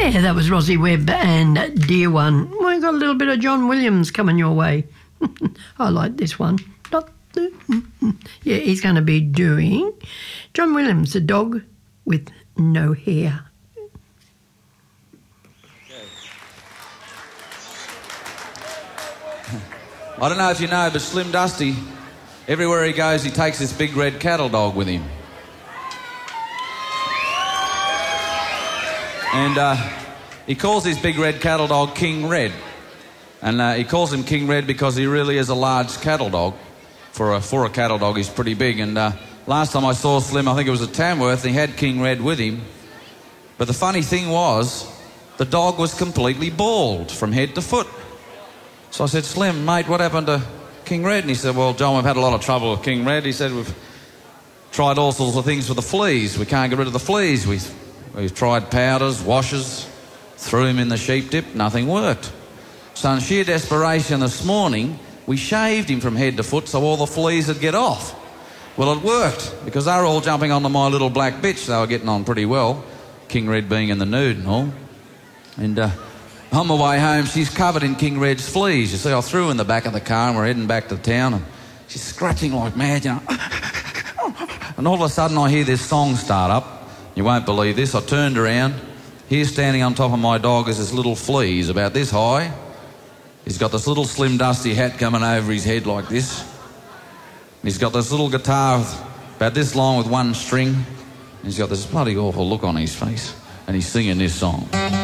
Yeah, that was Rosie Webb and Dear One. We got a little bit of John Williams coming your way. I like this one. Yeah, he's going to be doing John Williams, The Dog with No Hair. I don't know if you know, but Slim Dusty, everywhere he goes, he takes this big red cattle dog with him. And he calls his big red cattle dog King Red. And he calls him King Red because he really is a large cattle dog. For a cattle dog, he's pretty big. And last time I saw Slim, I think it was at Tamworth, he had King Red with him. But the funny thing was, the dog was completely bald from head to foot. So I said, Slim, mate, what happened to King Red? And he said, well, John, we've had a lot of trouble with King Red. He said, we've tried all sorts of things for the fleas. We can't get rid of the fleas. We've tried powders, washes, threw him in the sheep dip, nothing worked. So in sheer desperation this morning, we shaved him from head to foot so all the fleas would get off. Well, it worked, because they were all jumping onto my little black bitch. They were getting on pretty well, King Red being in the nude and all. And on my way home, she's covered in King Red's fleas. You see, I threw her in the back of the car and we're heading back to town, and she's scratching like mad, you know. And all of a sudden I hear this song start up. You won't believe this. I turned around. Here standing on top of my dog is this little flea. He's about this high. He's got this little Slim Dusty hat coming over his head like this. He's got this little guitar about this long with one string. He's got this bloody awful look on his face. And he's singing this song.